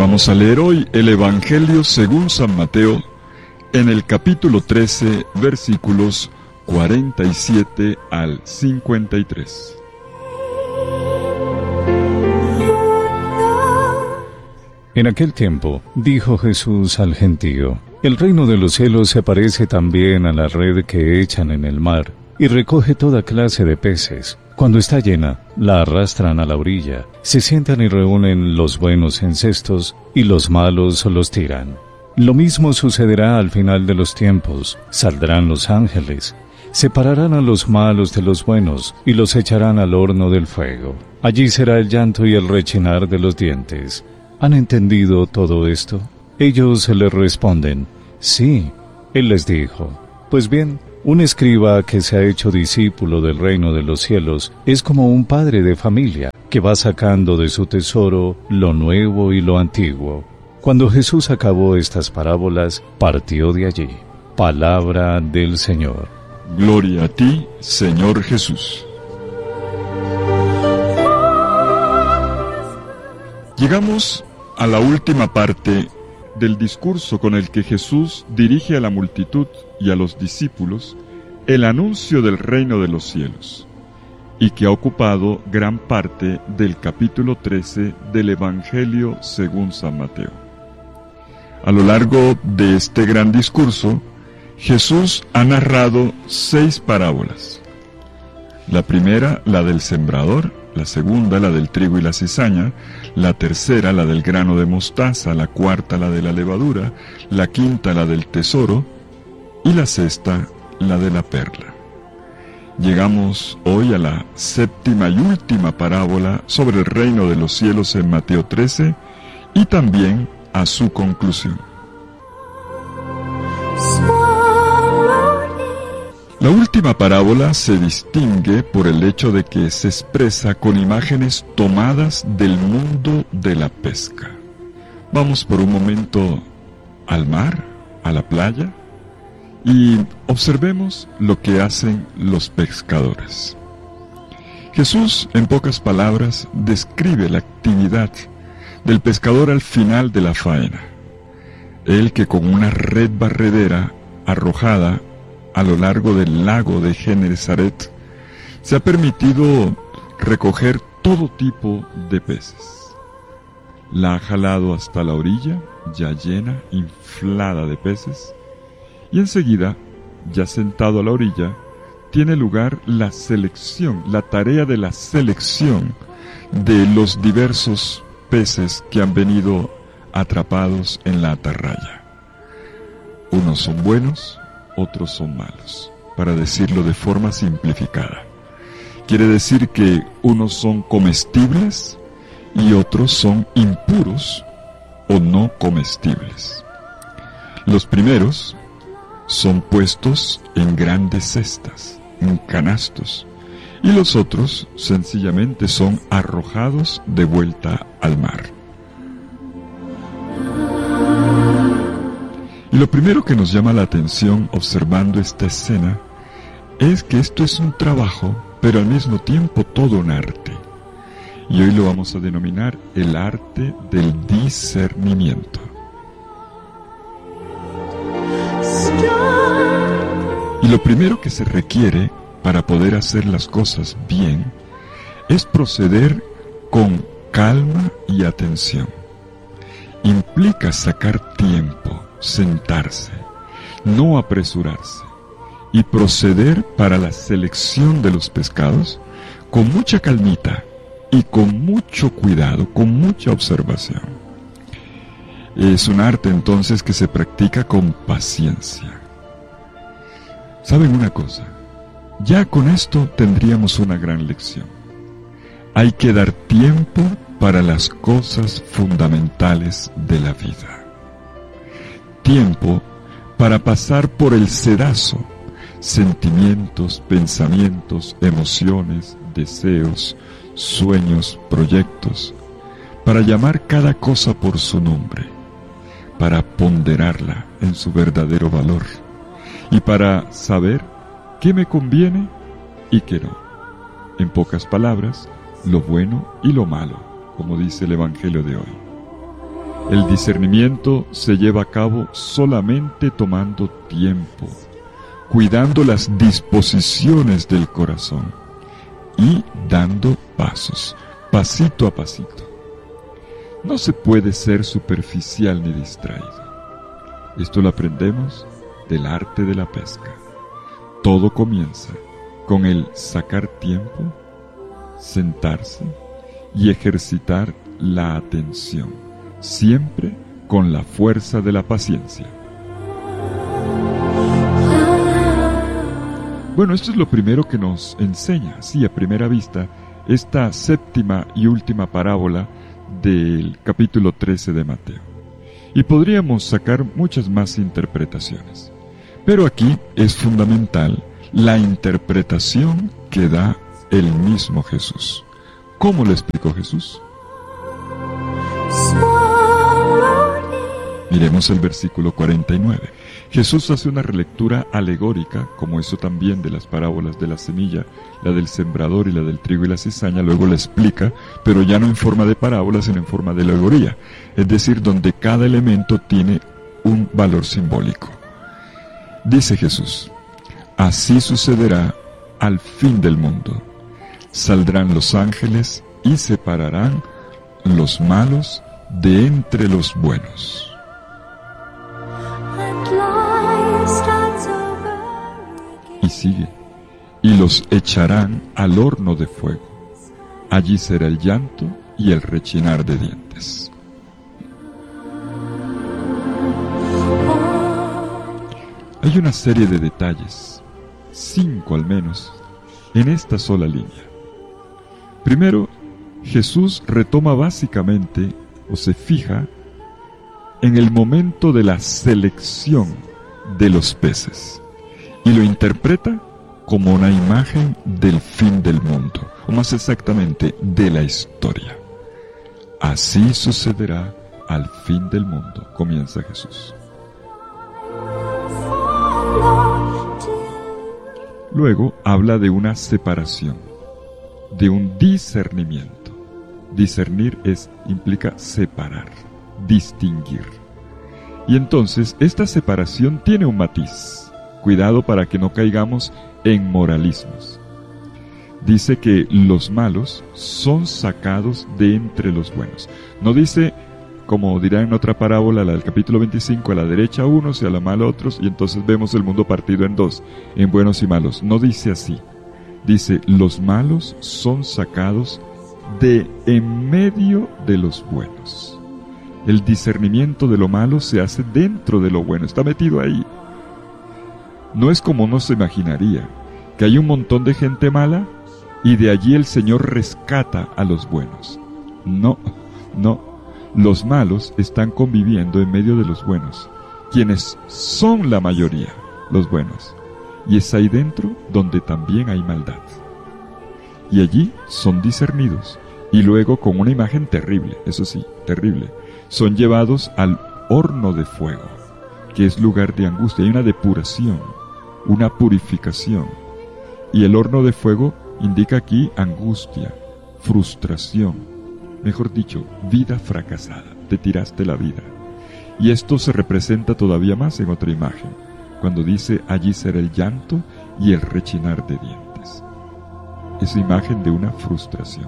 Vamos a leer hoy el Evangelio según San Mateo, en el capítulo 13, versículos 47 al 53. En aquel tiempo, dijo Jesús al gentío: el reino de los cielos se parece también a la red que echan en el mar, y recoge toda clase de peces. Cuando está llena, la arrastran a la orilla, se sientan y reúnen los buenos en cestos, y los malos los tiran. Lo mismo sucederá al final de los tiempos. Saldrán los ángeles, separarán a los malos de los buenos, y los echarán al horno del fuego. Allí será el llanto y el rechinar de los dientes. ¿Han entendido todo esto? Ellos le responden: sí. Él les dijo: pues bien, un escriba que se ha hecho discípulo del reino de los cielos es como un padre de familia que va sacando de su tesoro lo nuevo y lo antiguo. Cuando Jesús acabó estas parábolas, partió de allí. Palabra del Señor. Gloria a ti, Señor Jesús. Llegamos a la última parte del discurso con el que Jesús dirige a la multitud y a los discípulos el anuncio del reino de los cielos, y que ha ocupado gran parte del capítulo 13 del Evangelio según San Mateo. A lo largo de este gran discurso, Jesús ha narrado 6 parábolas. La primera, la del sembrador; la segunda, la del trigo y la cizaña; la tercera, la del grano de mostaza; la cuarta, la de la levadura; la quinta, la del tesoro; y la sexta, la de la perla. Llegamos hoy a la séptima y última parábola sobre el reino de los cielos en Mateo 13, y también a su conclusión. La última parábola se distingue por el hecho de que se expresa con imágenes tomadas del mundo de la pesca. Vamos por un momento al mar, a la playa, y observemos lo que hacen los pescadores. Jesús, en pocas palabras, describe la actividad del pescador al final de la faena. Él que con una red barredera arrojada a lo largo del lago de Genesaret se ha permitido recoger todo tipo de peces. La ha jalado hasta la orilla, ya llena, inflada de peces, y enseguida, ya sentado a la orilla, tiene lugar la selección, la tarea de la selección de los diversos peces que han venido atrapados en la atarraya. Unos son buenos, otros son malos, para decirlo de forma simplificada. Quiere decir que unos son comestibles y otros son impuros o no comestibles. Los primeros son puestos en grandes cestas, en canastos, y los otros sencillamente son arrojados de vuelta al mar. Y lo primero que nos llama la atención observando esta escena es que esto es un trabajo, pero al mismo tiempo todo un arte. Y hoy lo vamos a denominar el arte del discernimiento. Y lo primero que se requiere para poder hacer las cosas bien es proceder con calma y atención. Implica sacar tiempo, sentarse, no apresurarse, y proceder para la selección de los pescados con mucha calmita y con mucho cuidado, con mucha observación. Es un arte entonces que se practica con paciencia. ¿Saben una cosa? Ya con esto tendríamos una gran lección. Hay que dar tiempo para las cosas fundamentales de la vida. Tiempo para pasar por el sedazo, sentimientos, pensamientos, emociones, deseos, sueños, proyectos, para llamar cada cosa por su nombre, para ponderarla en su verdadero valor, y para saber qué me conviene y qué no. En pocas palabras, lo bueno y lo malo, como dice el Evangelio de hoy. El discernimiento se lleva a cabo solamente tomando tiempo, cuidando las disposiciones del corazón y dando pasos, pasito a pasito. No se puede ser superficial ni distraído. Esto lo aprendemos del arte de la pesca. Todo comienza con el sacar tiempo, sentarse y ejercitar la atención, siempre con la fuerza de la paciencia. Bueno, esto es lo primero que nos enseña, así a primera vista, esta séptima y última parábola del capítulo 13 de Mateo. Y podríamos sacar muchas más interpretaciones. Pero aquí es fundamental la interpretación que da el mismo Jesús. ¿Cómo lo explicó Jesús? Miremos el versículo 49. Jesús hace una relectura alegórica, como hizo también de las parábolas de la semilla, la del sembrador y la del trigo y la cizaña, luego la explica, pero ya no en forma de parábola, sino en forma de alegoría, es decir, donde cada elemento tiene un valor simbólico. Dice Jesús: así sucederá al fin del mundo. Saldrán los ángeles y separarán los malos de entre los buenos. Y sigue: y los echarán al horno de fuego. Allí será el llanto y el rechinar de dientes. Hay una serie de detalles, 5 al menos, en esta sola línea. Primero, Jesús retoma básicamente, o se fija, en el momento de la selección de los peces, y lo interpreta como una imagen del fin del mundo, o más exactamente, de la historia. Así sucederá al fin del mundo, comienza Jesús. Luego habla de una separación, de un discernimiento. Discernir implica separar, distinguir. Y entonces esta separación tiene un matiz. Cuidado para que no caigamos en moralismos. Dice que los malos son sacados de entre los buenos. No dice, como dirá en otra parábola, la del capítulo 25, a la derecha unos y a la mala otros, y entonces vemos el mundo partido en dos, en buenos y malos. No dice así. Dice, los malos son sacados de en medio de los buenos. El discernimiento de lo malo se hace dentro de lo bueno, está metido ahí. No es como uno se imaginaría, que hay un montón de gente mala y de allí el Señor rescata a los buenos. No. Los malos están conviviendo en medio de los buenos, quienes son la mayoría, los buenos. Y es ahí dentro donde también hay maldad. Y allí son discernidos, y luego con una imagen terrible, eso sí, terrible, son llevados al horno de fuego, que es lugar de angustia. Hay una depuración, una purificación. Y el horno de fuego indica aquí angustia, frustración, mejor dicho, vida fracasada, te tiraste la vida. Y esto se representa todavía más en otra imagen, cuando dice, allí será el llanto y el rechinar de dientes. Es imagen de una frustración.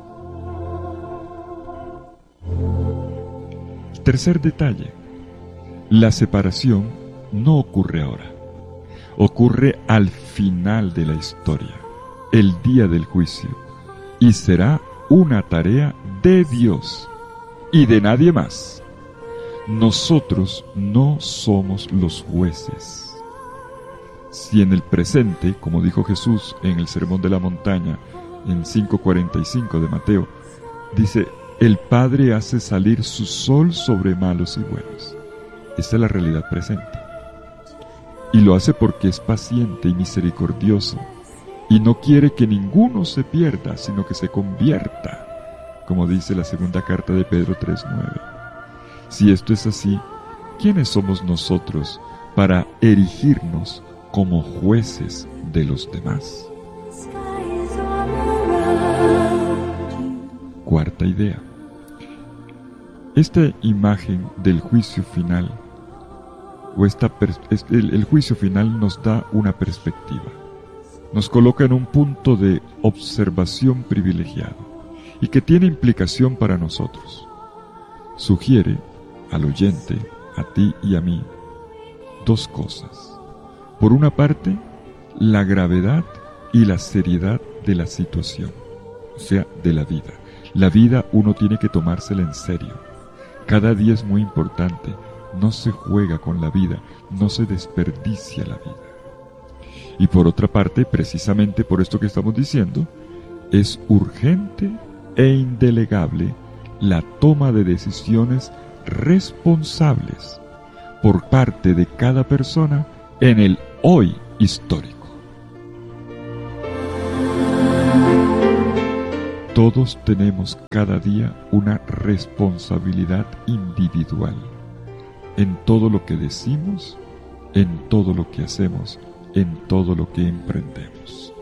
Tercer detalle, la separación no ocurre ahora, ocurre al final de la historia, el día del juicio, y será una tarea de Dios y de nadie más. Nosotros no somos los jueces. Si en el presente, como dijo Jesús en el Sermón de la Montaña, en 5:45 de Mateo, dice, el Padre hace salir su sol sobre malos y buenos. Esta es la realidad presente. Y lo hace porque es paciente y misericordioso, y no quiere que ninguno se pierda, sino que se convierta, como dice la segunda carta de Pedro 3:9. Si esto es así, ¿quiénes somos nosotros para erigirnos como jueces de los demás? Cuarta idea. Esta imagen del juicio final, el juicio final nos da una perspectiva, nos coloca en un punto de observación privilegiado y que tiene implicación para nosotros. Sugiere al oyente, a ti y a mí, dos cosas. Por una parte, la gravedad y la seriedad de la situación, o sea, de la vida. La vida uno tiene que tomársela en serio. Cada día es muy importante. No se juega con la vida, no se desperdicia la vida. Y por otra parte, precisamente por esto que estamos diciendo, es urgente e indelegable la toma de decisiones responsables por parte de cada persona en el hoy histórico. Todos tenemos cada día una responsabilidad individual en todo lo que decimos, en todo lo que hacemos, en todo lo que emprendemos.